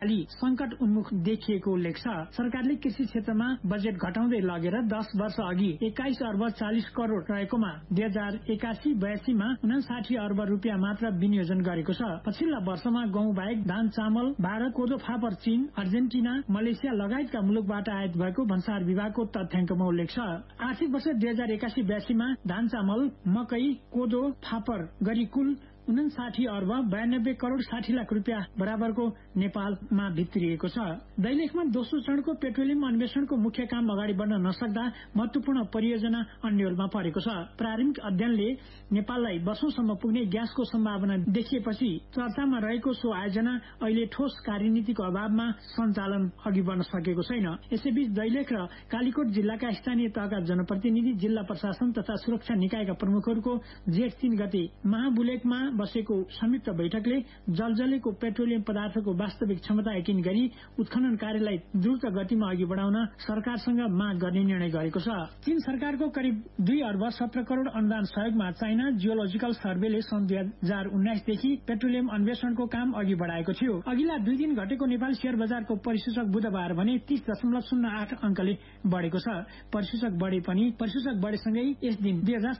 नेपाली संकट उन्मुख देखिएको उल्लेख छ। सरकारले कृषि क्षेत्रमा बजेट घटाउँदै लगेर 10 वर्ष अघि 21 अर्ब 40 करोड़ रहेकोमा 2081-82 मा 59 अर्ब रुपियाँ मात्र विनियोजन गरेको छ। पछिल्ला वर्षमा गहुँ बाहेक धान, चामल भारत, कोदो, फापर चीन, अर्जेन्टिना, मलेसिया लगायतका मुलुकबाट आयात भएको भन्सार विभागको तथ्याङ्कमा उल्लेख छ। आर्थिक वर्ष 2081-82 मा धान, चामल, मकै, कोदो, फापर गरी कुल 59 अर्ब 92 करोड़ 60 लाख रुपियाँ बराबरको नेपालमा भित्रिएको छ। दैलेखमा दोस्रो चरणको पेट्रोलियम अन्वेषणको मुख्य काम अगाडि बढ्न नसक्दा महत्वपूर्ण परियोजना अन्यलमा परेको छ। प्रारम्भिक अध्ययनले नेपाललाई वर्षौंसम्म पुग्ने ग्यासको सम्भावना देखिएपछि चर्चामा रहेको सो आयोजना अहिले ठोस कार्यनीतिको अभावमा सञ्चालन अघि बढ्न सकेको छैन। यसैबीच दैलेख र कालीकोट जिल्लाका स्थानीय तहका जनप्रतिनिधि, जिल्ला प्रशासन तथा सुरक्षा निकायका प्रमुखहरूको जेठ 3 गते महाबुलेकमा बसेको संयुक्त बैठकले जलजलेको पेट्रोलियम पदार्थको वास्तविक क्षमता यकिन गरी उत्खनन कार्यलाई द्रुत गतिमा अघि बढाउन सरकारसँग माग गर्ने निर्णय गरेको छ। चीन सरकारको करिब 2 अर्ब 17 करोड़ अनुदान सहयोगमा चाइना जियोलोजिकल सर्वेले सन् 2019 देखि पेट्रोलियम अन्वेषणको काम अघि बढाएको थियो। अघिल्ला 2 दिन घटेको नेपाली शेयर बजारको परिसूचक बुधबार भने 30.08 अंकले बढ़ेको छ। परिसूचक बढेसँगै यस दिन